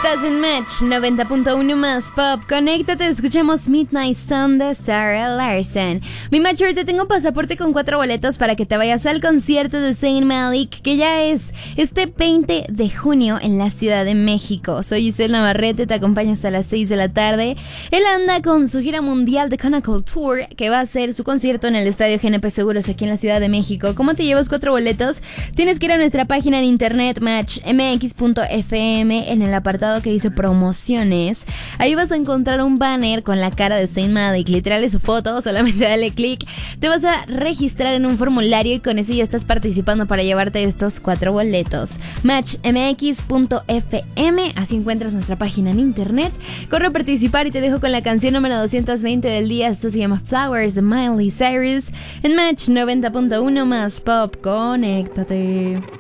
Estás en Match 90.1 más Pop. Conéctate, escuchamos Midnight Sun de Sarah Larson. Mi Matcher, te tengo pasaporte con 4 boletos para que te vayas al concierto de Zayn Malik, que ya es este 20 de junio en la Ciudad de México. Soy Giselle Navarrete, te acompaño hasta las 6 de la tarde. Él anda con su gira mundial de Canacol Tour, que va a ser su concierto en el Estadio GNP Seguros aquí en la Ciudad de México. ¿Cómo te llevas 4 boletos? Tienes que ir a nuestra página en internet matchmx.fm en el apartado que dice promociones. Ahí vas a encontrar un banner con la cara de Zayn Malik, literal es su foto, solamente dale click, te vas a registrar en un formulario y con eso ya estás participando para llevarte estos 4 boletos. Matchmx.fm, así encuentras nuestra página en internet. Corre a participar y te dejo con la canción número 220 del día. Esto se llama Flowers de Miley Cyrus en Match 90.1 más Pop. Conéctate.